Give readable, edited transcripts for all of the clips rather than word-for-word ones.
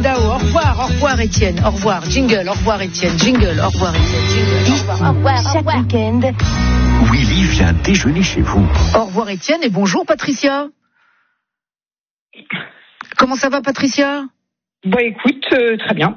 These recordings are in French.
Dao. Au revoir Étienne. Au revoir, jingle. Au revoir Étienne, jingle. Au revoir Étienne, jingle. Au revoir. Chaque week-end. Willy vient déjeuner chez vous. Au revoir Étienne et bonjour Patricia. Comment ça va Patricia? Bah écoute, très bien.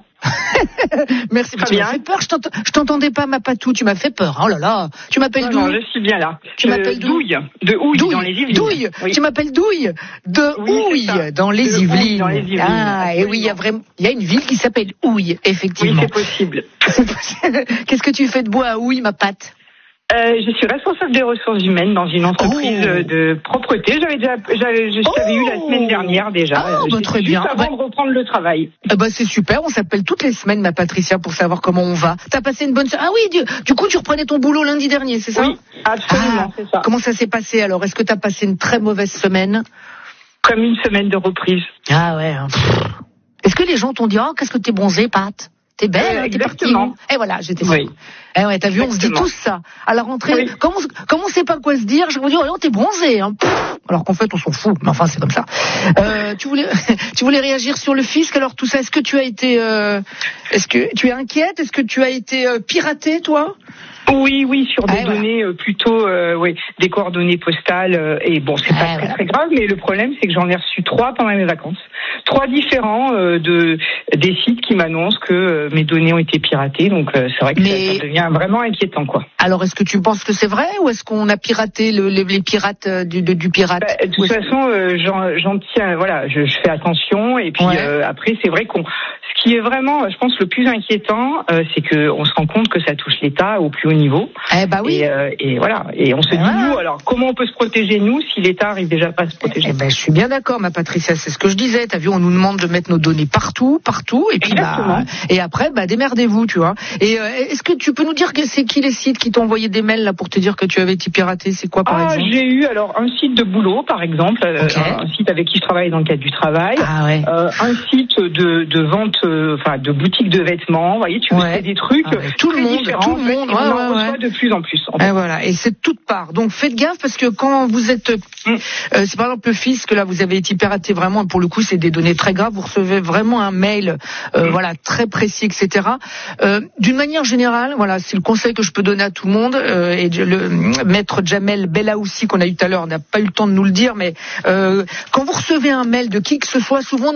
Merci, tu m'as fait peur, je t'entendais pas ma patou, tu m'as fait peur, oh là là. Tu m'appelles d'où? Non, je suis bien là. Tu m'appelles Douille, de Houille dans les Yvelines. Douille, oui. Tu m'appelles Douille, de Houille dans les Yvelines. Ah, et oui, il y a une ville qui s'appelle Houille, effectivement. Oui, c'est possible. Qu'est-ce que tu fais de beau à Houille, ma patte? Je suis responsable des ressources humaines dans une entreprise de propreté. Je t'avais eu la semaine dernière déjà. Très bien. Avant de reprendre le travail. C'est super. On s'appelle toutes les semaines, ma Patricia, pour savoir comment on va. T'as passé une bonne semaine? Ah oui, du coup, tu reprenais ton boulot lundi dernier, c'est ça? Oui, absolument, c'est ça. Comment ça s'est passé alors? Est-ce que t'as passé une très mauvaise semaine? Comme une semaine de reprise. Ah ouais. Est-ce que les gens t'ont dit, qu'est-ce que t'es bronzée, Pat? T'es belle, t'es partie. Et voilà, j'étais sûre. Oui. Eh ouais, t'as vu, on se dit tous ça. À la rentrée, oui. Comme on sait pas quoi se dire, je me dis, t'es bronzé, hein. Alors qu'en fait, on s'en fout. Mais enfin, c'est comme ça. Tu voulais réagir sur le fisc, alors tout ça. Est-ce que tu as été, est-ce que tu es inquiète? Est-ce que tu as été piratée, toi? Oui, sur des données plutôt, des coordonnées postales. Et bon, c'est pas très grave, mais le problème, c'est que j'en ai reçu 3 pendant mes vacances. 3 différents des sites qui m'annoncent que mes données ont été piratées. Donc c'est vrai que ça devient vraiment inquiétant, quoi. Alors, est-ce que tu penses que c'est vrai ou est-ce qu'on a piraté les pirates du pirate? De toute façon, j'en tiens. Voilà, je fais attention. Et puis après, c'est vrai ce qui est vraiment, je pense, le plus inquiétant, c'est que on se rend compte que ça touche l'État au plus haut niveau. Oui. Et voilà. Et on se dit, nous, alors, comment on peut se protéger, nous, si l'État arrive déjà pas à se protéger? Je suis bien d'accord, ma Patricia, c'est ce que je disais. T'as vu, on nous demande de mettre nos données partout, et puis, et après, démerdez-vous, tu vois. Et, est-ce que tu peux nous dire que c'est qui les sites qui t'ont envoyé des mails, là, pour te dire que tu avais été piraté? C'est quoi, par exemple? J'ai eu, alors, un site de boulot, par exemple, un site avec qui je travaille dans le cadre du travail, un site de vente, de boutique de vêtements, vous voyez, c'est des trucs, tout le monde, on en reçoit de plus en plus. En fait. Et voilà, et c'est de toutes parts. Donc faites gaffe parce que quand vous êtes, c'est par exemple le fisc, là vous avez été piraté vraiment, et pour le coup c'est des données très graves, vous recevez vraiment un mail, très précis, etc. D'une manière générale, voilà, c'est le conseil que je peux donner à tout le monde, et le maître Jamel Bellaoussi qu'on a eu tout à l'heure n'a pas eu le temps de nous le dire, mais quand vous recevez un mail de qui que ce soit, souvent